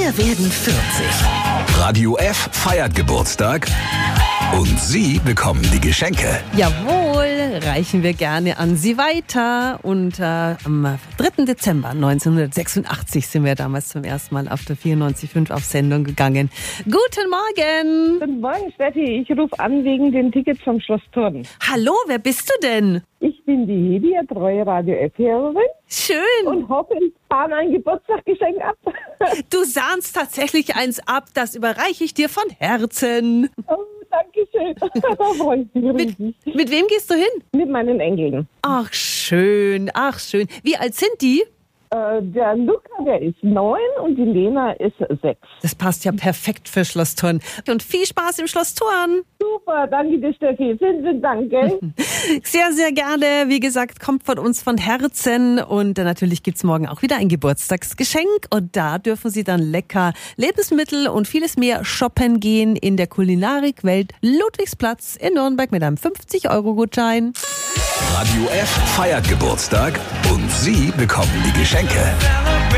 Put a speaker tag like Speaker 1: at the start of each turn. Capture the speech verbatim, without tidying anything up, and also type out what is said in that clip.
Speaker 1: Wir werden vierzig.
Speaker 2: Radio F feiert Geburtstag und Sie bekommen die Geschenke.
Speaker 3: Jawohl, reichen wir gerne an Sie weiter. Und äh, am dritten Dezember neunzehnhundertsechsundachtzig sind wir damals zum ersten Mal auf der vierundneunzig Komma fünf auf Sendung gegangen. Guten Morgen!
Speaker 4: Guten Morgen, Steffi. Ich rufe an wegen den Tickets vom Schloss Thurn.
Speaker 3: Hallo, wer bist du denn?
Speaker 4: Ich bin die Hedi, eine treue Radio F-Hörerin
Speaker 3: Schön!
Speaker 4: und hoffe, ich fahre ein Geburtstagsgeschenk ab.
Speaker 3: Du sahnst tatsächlich eins ab, das überreiche ich dir von Herzen.
Speaker 4: Oh, danke schön. Da freue ich mich
Speaker 3: Mit,
Speaker 4: riesig.
Speaker 3: mit wem gehst du hin?
Speaker 4: Mit meinen Enkeln.
Speaker 3: Ach schön, ach schön. Wie alt sind die?
Speaker 4: Äh, der Luca, der ist neun und die Lena ist sechs.
Speaker 3: Das passt ja perfekt für Schloss Thurn. Und viel Spaß im Schloss Thurn.
Speaker 4: Super, danke dir, Steffi. Vielen, vielen Dank, gell?
Speaker 3: Sehr, sehr gerne. Wie gesagt, kommt von uns von Herzen. Und natürlich gibt's morgen auch wieder ein Geburtstagsgeschenk. Und da dürfen Sie dann lecker Lebensmittel und vieles mehr shoppen gehen in der Kulinarikwelt Ludwigsplatz in Nürnberg mit einem fünfzig Euro Gutschein.
Speaker 2: Radio F feiert Geburtstag und Sie bekommen die Geschenke.